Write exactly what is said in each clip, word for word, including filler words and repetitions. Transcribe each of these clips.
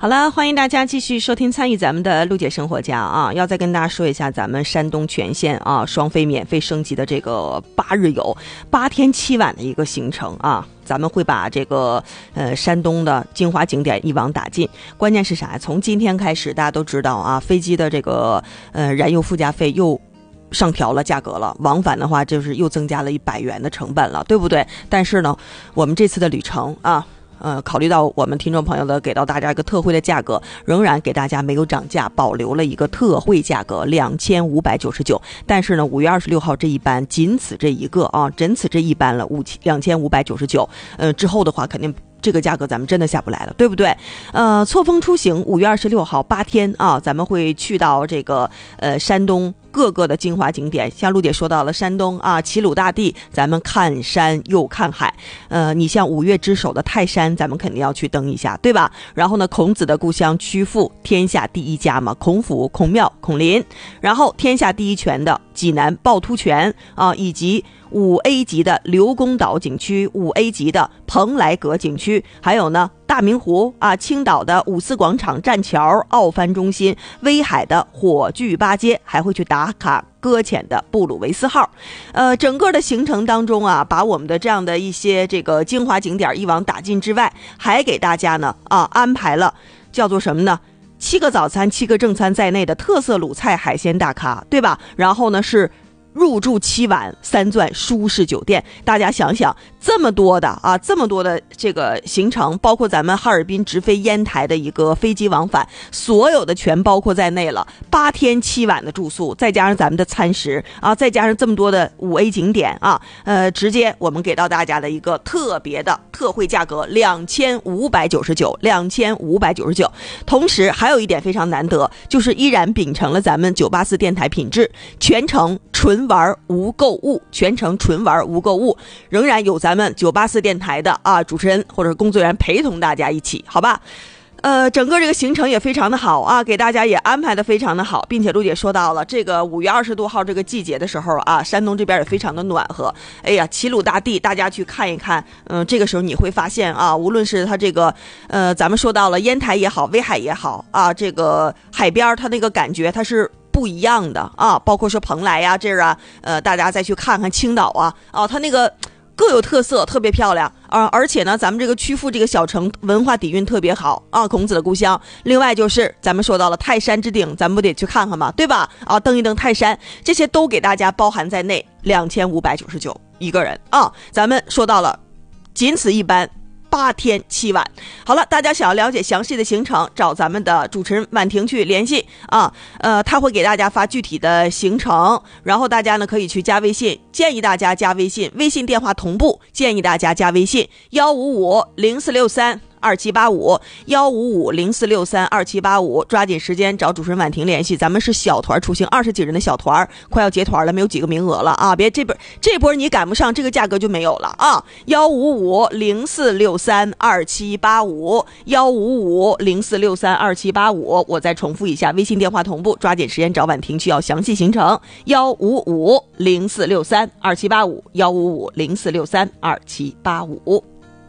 好了，欢迎大家继续收听参与咱们的陆姐生活家啊！要再跟大家说一下咱们山东全线啊双飞免费升级的这个八日游八天七晚的一个行程啊，咱们会把这个呃山东的精华景点一网打尽。关键是啥？从今天开始，大家都知道啊，飞机的这个呃燃油附加费又上调了价格了，往返的话就是又增加了一百元的成本了，对不对？但是呢，我们这次的旅程啊。呃，考虑到我们听众朋友的给到大家一个特惠的价格，仍然给大家没有涨价，保留了一个特惠价格两千五百九十九。但是呢，五月二十六号这一班仅此这一个啊，仅此这一班了，五两千五百九十九。呃，之后的话肯定。这个价格咱们真的下不来了，对不对？呃，错峰出行，五月二十六号八天啊，咱们会去到这个呃山东各个的精华景点。像陆姐说到了山东啊，齐鲁大地，咱们看山又看海。呃，你像五岳之首的泰山，咱们肯定要去登一下，对吧？然后呢，孔子的故乡曲阜，天下第一家嘛，孔府、孔庙、孔林。然后天下第一泉的济南趵突泉啊，以及五 A 级的刘公岛景区，五 A 级的蓬莱阁景区，还有呢大明湖啊，青岛的五四广场栈桥、奥帆中心，威海的火炬八街，还会去打卡搁浅的布鲁维斯号。呃，整个的行程当中啊，把我们的这样的一些这个精华景点一网打尽之外，还给大家呢啊安排了叫做什么呢？七个早餐、七个正餐在内的特色鲁菜海鲜大咖，对吧？然后呢是入住七晚三钻舒适酒店。大家想想，这么多的啊，这么多的这个行程，包括咱们哈尔滨直飞烟台的一个飞机往返，所有的全包括在内了。八天七晚的住宿，再加上咱们的餐食啊，再加上这么多的五 A 景点啊，呃，直接我们给到大家的一个特别的特惠价格两千五百九十九，两千五百九十九。同时还有一点非常难得，就是依然秉承了咱们九八四电台品质，全程纯玩无购物，全程纯玩无购物，仍然有咱们九八四电台的啊主持人或者工作人员陪同大家一起，好吧？呃，整个这个行程也非常的好啊，给大家也安排的非常的好，并且陆姐说到了这个五月二十多号这个季节的时候啊，山东这边也非常的暖和。哎呀，齐鲁大地，大家去看一看，嗯、呃，这个时候你会发现啊，无论是它这个呃，咱们说到了烟台也好，威海也好啊，这个海边它那个感觉它是不一样的啊，包括说蓬莱呀、啊、这儿啊，呃，大家再去看看青岛啊，哦、啊，它那个各有特色，特别漂亮啊！而且呢，咱们这个曲阜这个小城文化底蕴特别好啊，孔子的故乡。另外就是咱们说到了泰山之顶，咱们不得去看看吗？对吧？啊，登一登泰山，这些都给大家包含在内，两千五百九十九一个人啊。咱们说到了，仅此一班。八天七晚。好了，大家想要了解详细的行程，找咱们的主持人婉婷去联系啊。呃，他会给大家发具体的行程，然后大家呢可以去加微信，建议大家加微信，微信电话同步，建议大家加微信幺五五零四六三二七八五幺五五零四六三二七八五，抓紧时间找主持人婉婷联系。咱们是小团出行，二十几人的小团，快要结团了，没有几个名额了啊！别这波这波你赶不上，这个价格就没有了啊！幺五五零四六三二七八五幺五五零四六三二七八五，我再重复一下，微信电话同步，抓紧时间找婉婷去要详细行程。幺五五零四六三二七八五幺五五零四六三二七八五。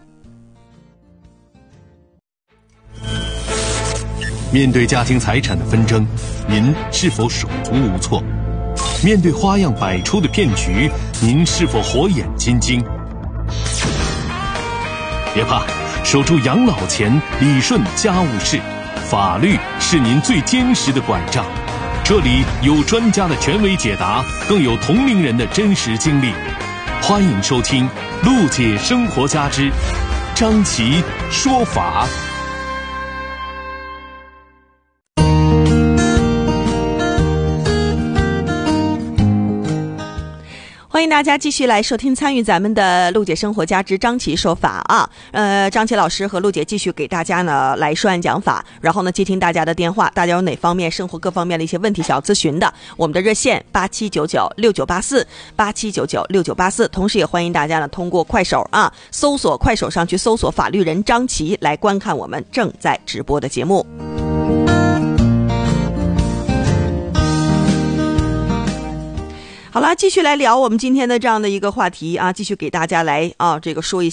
面对家庭财产的纷争，您是否手足无措？面对花样百出的骗局，您是否火眼金睛？别怕，守住养老钱，理顺家务事，法律是您最坚实的拐杖。这里有专家的权威解答，更有同龄人的真实经历。欢迎收听《陆姐生活家之张琪说法》。 欢迎大家继续来收听参与咱们的陆姐生活家之张琪说法啊，呃，张琪老师和陆姐继续给大家呢来说案讲法，然后呢接听大家的电话，大家有哪方面生活各方面的一些问题想要咨询的，我们的热线八七九九六九八四八七九九六九八四，同时也欢迎大家呢通过快手啊搜索快手上去搜索法律人张琪来观看我们正在直播的节目。好了，继续来聊我们今天的这样的一个话题啊，继续给大家来啊这个说一些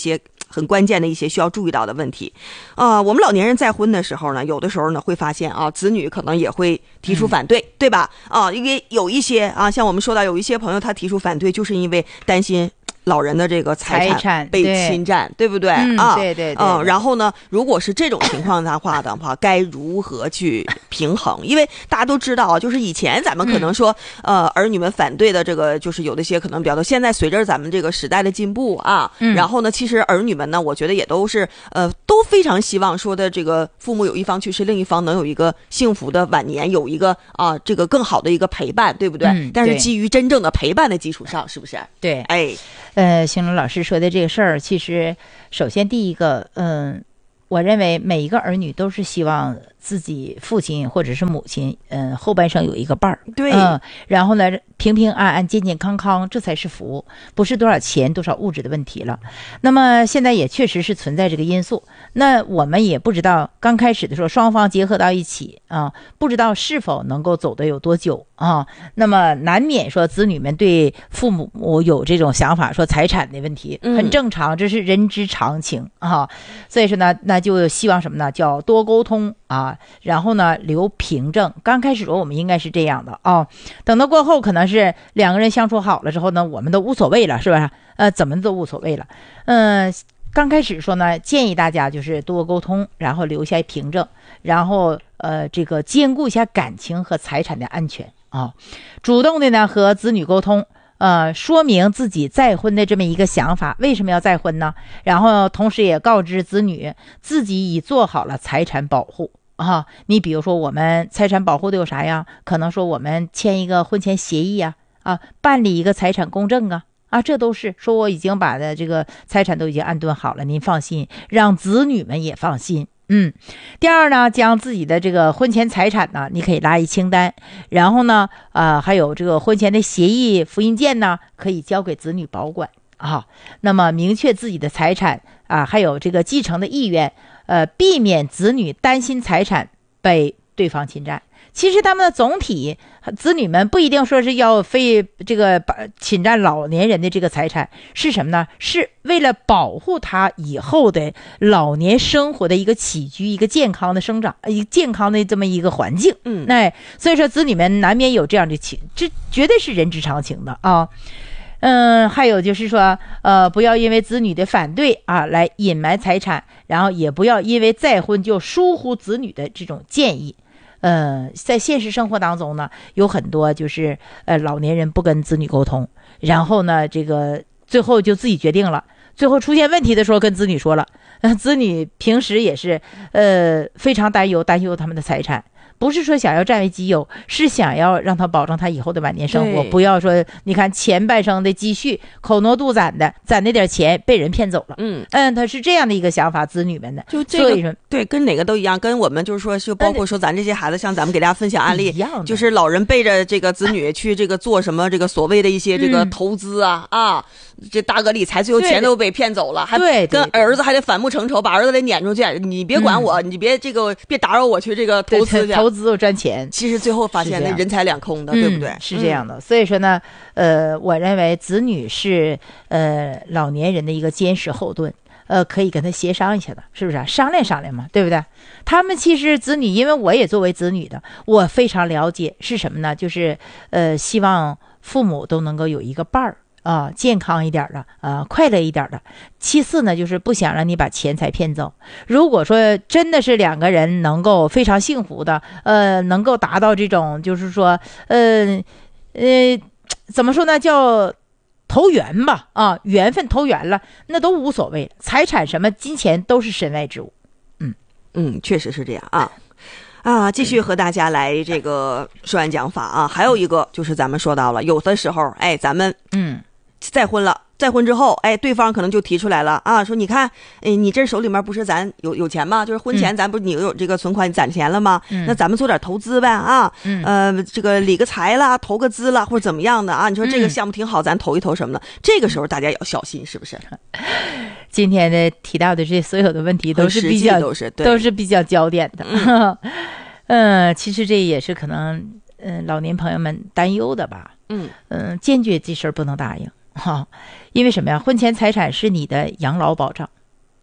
很关键的一些需要注意到的问题。啊、呃，我们老年人再婚的时候呢，有的时候呢会发现啊，子女可能也会提出反对，嗯、对吧？啊，因为有一些啊，像我们说到有一些朋友他提出反对，就是因为担心老人的这个财产被侵占， 对, 对不对、 嗯、 啊？ 对对对。 嗯，然后呢，如果是这种情况的话的话，该如何去平衡？因为大家都知道啊，就是以前咱们可能说，嗯、呃，儿女们反对的这个，就是有的些可能比较多。现在随着咱们这个时代的进步啊，嗯、然后呢，其实儿女们呢，我觉得也都是呃，都非常希望说的这个父母有一方去世，另一方能有一个幸福的晚年，有一个啊、呃、这个更好的一个陪伴，对不对？ 嗯、 但是基于真正的陪伴的基础上，是不是？ 对， 哎。 呃，兴隆老师说的这个事儿，其实首先第一个，嗯，我认为每一个儿女都是希望自己父亲或者是母亲，嗯，后半生有一个伴儿， 对， 嗯，然后呢，平平安安、健健康康，这才是福，不是多少钱、多少物质的问题了。那么现在也确实是存在这个因素，那我们也不知道刚开始的时候双方结合到一起啊，不知道是否能够走得有多久啊。那么难免说子女们对父母有这种想法，说财产的问题很正常，这是人之常情啊。所以说呢，那就希望什么呢？叫多沟通啊，然后呢留凭证。刚开始说我们应该是这样的啊，等到过后可能是两个人相处好了之后呢，我们都无所谓了，是吧？呃，怎么都无所谓了。嗯、呃，刚开始说呢，建议大家就是多沟通，然后留下凭证，然后呃，这个兼顾一下感情和财产的安全啊，主动的呢和子女沟通。呃，说明自己再婚的这么一个想法，为什么要再婚呢？然后同时也告知子女，自己已做好了财产保护啊。你比如说，我们财产保护的有啥呀？可能说我们签一个婚前协议呀，啊，办理一个财产公证啊，啊，这都是说我已经把的这个财产都已经安顿好了，您放心，让子女们也放心。嗯，第二呢，将自己的这个婚前财产呢，你可以拉一清单，然后呢，呃，还有这个婚前的协议复印件呢，可以交给子女保管啊。那么明确自己的财产啊，还有这个继承的意愿，呃，避免子女担心财产被对方侵占。其实他们的总体子女们不一定说是要非这个侵占老年人的这个财产，是什么呢？是为了保护他以后的老年生活的一个起居，一个健康的生长，一个健康的这么一个环境。嗯，那所以说子女们难免有这样的情，这绝对是人之常情的啊。嗯，还有就是说，呃，不要因为子女的反对啊来隐瞒财产，然后也不要因为再婚就疏忽子女的这种建议。呃，在现实生活当中呢，有很多就是呃老年人不跟子女沟通，然后呢，这个最后就自己决定了，最后出现问题的时候跟子女说了，呃、子女平时也是呃非常担忧担忧他们的财产。不是说想要占为己有，是想要让他保证他以后的晚年生活，不要说你看前半生的积蓄口挪肚攒的攒那点钱被人骗走了。嗯嗯，他是这样的一个想法，子女们的就这个对，跟哪个都一样，跟我们就是说，就包括说咱这些孩子，像咱们给大家分享案例一样， 就是老人背着这个子女去这个做什么这个所谓的一些这个投资啊、嗯、啊，这大额理财，最后钱都被骗走了，还跟儿子还得反目成仇，把儿子得撵出去，你别管我，嗯、你别这个别打扰我去这个投资去。 投资我赚钱， 其实最后发现那人财两空的，对不对？ 是这样的、嗯，所以说呢，呃，我认为子女是呃老年人的一个坚实后盾，呃，可以跟他协商一下的，是不是、啊？商量商量嘛，对不对？他们其实子女，因为我也作为子女的，我非常了解是什么呢？就是呃，希望父母都能够有一个伴儿。啊，健康一点的，啊，快乐一点的。其次呢，就是不想让你把钱财骗走。如果说真的是两个人能够非常幸福的，呃，能够达到这种，就是说，呃，呃，怎么说呢，叫投缘吧，啊，缘分投缘了，那都无所谓。财产什么金钱都是身外之物。嗯嗯，确实是这样啊。啊，继续和大家来这个说完讲法啊。还有一个就是咱们说到了，有的时候，哎，咱们嗯。再婚了，再婚之后，哎，对方可能就提出来了啊，说你看，哎，你这手里面不是咱有有钱吗？就是婚前咱不是你有这个存款，你攒钱了吗？嗯、那咱们做点投资呗啊，嗯、呃，这个理个财啦，投个资啦，或者怎么样的啊？你说这个项目挺好，咱投一投什么的。这个时候大家也要小心，是不是？ 今天的提到的这所有的问题都是比较都是都是比较焦点的。嗯，呃、其实这也是可能嗯、呃、老年朋友们担忧的吧。嗯嗯、呃，坚决这事儿不能答应。哈，因为什么呀？婚前财产是你的养老保障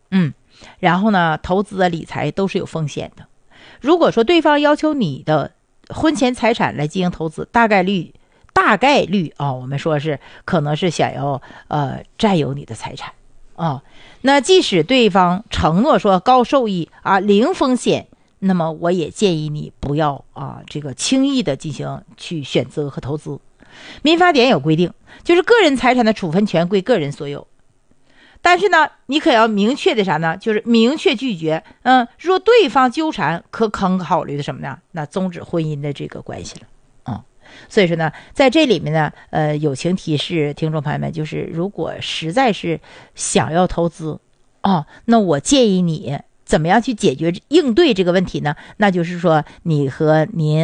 嗯，然后呢，投资啊、理财都是有风险的。如果说对方要求你的婚前财产来进行投资，大概率大概率啊、哦，我们说是可能是想要呃占有你的财产啊、哦。那即使对方承诺说高收益啊、零风险，那么我也建议你不要啊这个轻易的进行去选择和投资。民法典有规定，就是个人财产的处分权归个人所有。但是呢，你可要明确的啥呢？就是明确拒绝。嗯，若对方纠缠，可可考虑的什么呢？那终止婚姻的这个关系了。嗯，所以说呢，在这里面呢，呃，友情提示听众朋友们，就是如果实在是想要投资，哦，那我建议你怎么样去解决应对这个问题呢？那就是说，你和您